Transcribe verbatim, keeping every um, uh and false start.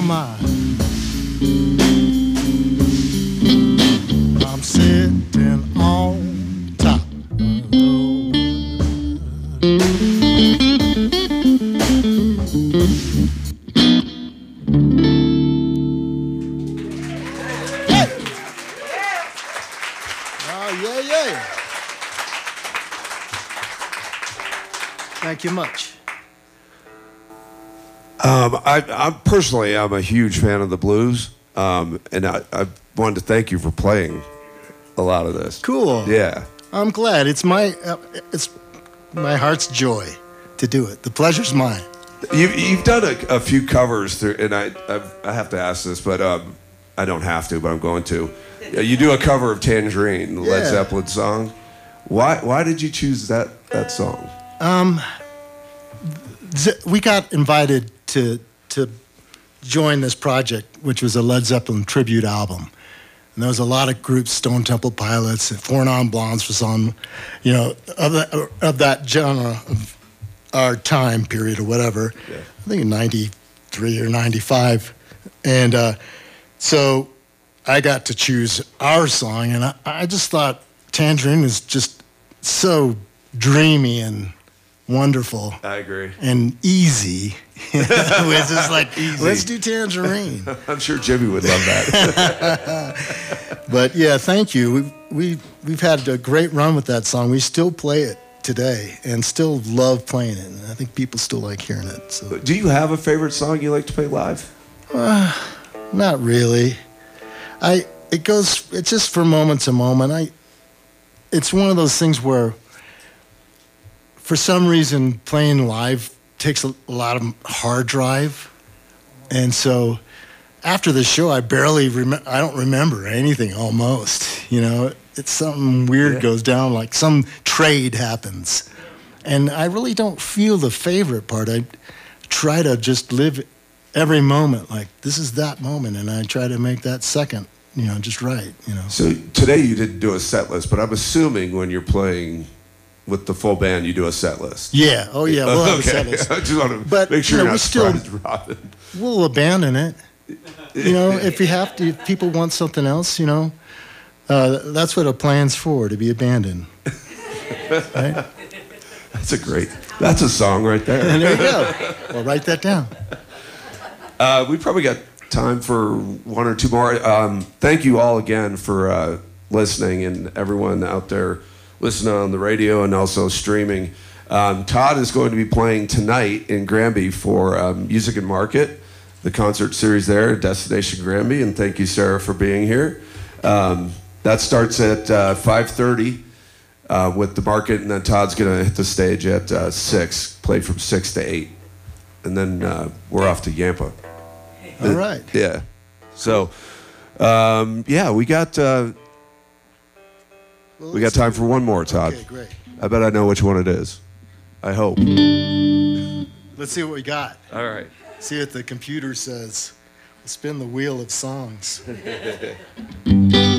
my. I'm sitting on top of the world. Yeah, yeah. Thank you much. Um, I, I'm personally, I'm a huge fan of the blues, um, and I, I wanted to thank you for playing a lot of this. Cool. Yeah. I'm glad. It's my, uh, it's my heart's joy to do it. The pleasure's mine. You, you've done a, a few covers, through, and I, I've, I have to ask this, but um, I don't have to, but I'm going to. You do a cover of Tangerine, the yeah. Led Zeppelin song. Why why did you choose that, that song? Um, we got invited to to join this project, which was a Led Zeppelin tribute album. And there was a lot of groups, Stone Temple Pilots, and Four Non Blondes was on, you know, of that, of that genre of our time period or whatever. Yeah. I think in ninety-three or ninety-five. And uh, so I got to choose our song, and I, I just thought Tangerine is just so dreamy and wonderful. I agree. And easy. It's just like, easy. Let's do Tangerine. I'm sure Jimmy would love that. But yeah, thank you. We've, we, we've had a great run with that song. We still play it today and still love playing it. And I think people still like hearing it. So. Do you have a favorite song you like to play live? Uh, not really. I it goes it's just for moment to moment. I it's one of those things where for some reason playing live takes a, a lot of hard drive, and so after the show I barely rem- I don't remember anything almost. You know, it's something weird yeah. goes down, like some trade happens, and I really don't feel the favorite part. I try to just live every moment like this is that moment, and I try to make that second, you know, just right, you know. So today you didn't do a set list, but I'm assuming when you're playing with the full band, you do a set list. Yeah. Oh yeah. We'll have okay. a set list. I just want to but, make sure you know, you're not still, surprised, Robin. We'll abandon it. You know, if you have to, if people want something else, you know, uh, that's what a plan's for, to be abandoned. Right? That's a great. That's a song right there. And there you go. Well, write that down. Uh, we probably got time for one or two more. Um, thank you all again for uh, listening, and everyone out there listening on the radio and also streaming. Um, Todd is going to be playing tonight in Granby for um, Music and Market, the concert series there, Destination Granby, and thank you, Sarah, for being here. Um, that starts at uh, five thirty uh, with the Market, and then Todd's going to hit the stage at uh, six, play from six to eight, and then uh, we're off to Yampa. All right. Yeah. So, um, yeah, we got uh, well, we got time for one more, Todd. Okay, great. I bet I know which one it is. I hope. Let's see what we got. All right. See what the computer says. We'll spin the wheel of songs.